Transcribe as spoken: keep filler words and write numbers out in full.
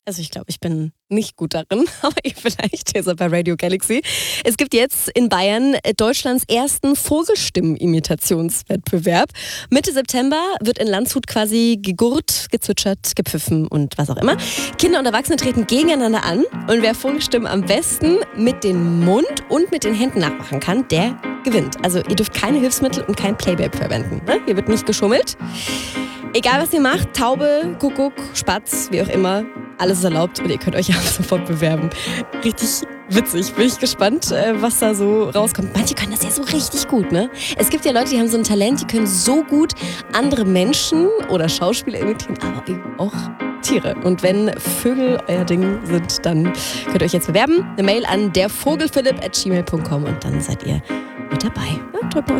Also ich glaube, ich bin nicht gut darin, aber ihr vielleicht hier so bei Radio Galaxy. Es gibt jetzt in Bayern Deutschlands ersten Vogelstimmen-Imitationswettbewerb. Mitte September wird in Landshut quasi gegurrt, gezwitschert, gepfiffen und was auch immer. Kinder und Erwachsene treten gegeneinander an und wer Vogelstimmen am besten mit dem Mund und mit den Händen nachmachen kann, der gewinnt. Also ihr dürft keine Hilfsmittel und kein Playback verwenden. Ne? Hier wird nicht geschummelt. Egal was ihr macht, Taube, Kuckuck, Spatz, wie auch immer, alles ist erlaubt und ihr könnt euch ja sofort bewerben. Richtig witzig, bin ich gespannt, was da so rauskommt. Manche können das ja so richtig gut, ne? Es gibt ja Leute, die haben so ein Talent, die können so gut andere Menschen oder Schauspieler imitieren, aber eben auch Tiere. Und wenn Vögel euer Ding sind, dann könnt ihr euch jetzt bewerben. Eine Mail an dervogelphilipp at gmail punkt com und dann seid ihr mit dabei. Ja, drückt mal